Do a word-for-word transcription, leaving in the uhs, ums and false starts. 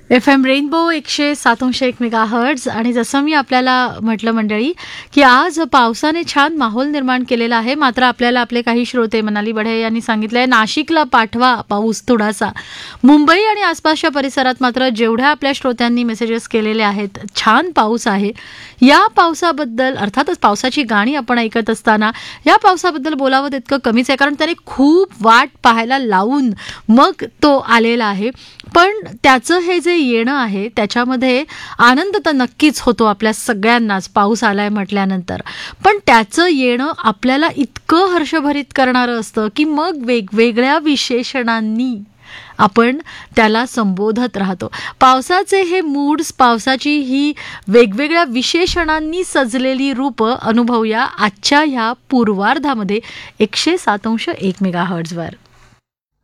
F M rainbow एकशे सात अंश एक मेगा हर्ट्ज. आणि जसं मी आपल्याला म्हटलं मंडळी की आज पावसाने छान माहोल निर्माण केलेला आहे. मात्र आपल्याला आपले काही श्रोते मनाली बढे यांनी सांगितलंय नाशिकला पाठवा पाऊस थोडासा. मुंबई आणि आसपासच्या परिसरात मात्र जेवढ्या आपल्या श्रोत्यांनी मेसेजेस केलेले आहेत छान पाऊस आहे. या पावसाबद्दल अर्थातच पावसाची गाणी आपण ऐकत असताना या पावसाबद्दल बोलावं तितकं कमीच आहे, कारण त्याने खूप वाट पाहायला लावून मग तो आलेला आहे. पण त्याचं हे जे येणं आहे त्याच्यामध्ये आनंद तर नक्कीच होतो आपल्या सगळ्यांनाच पाऊस आलाय म्हटल्यानंतर. पण त्याचं येणं आपल्याला इतकं हर्षभरित करणारं असतं की मग वेगवेगळ्या विशेषणांनी आपण त्याला संबोधत राहतो. पावसाचे हे मूड्स, पावसाची ही वेगवेगळ्या विशेषणांनी सजलेली रूपं अनुभवूया आजच्या ह्या पूर्वार्धामध्ये एकशे सात अंश एक मेगा हर्ट्जवर.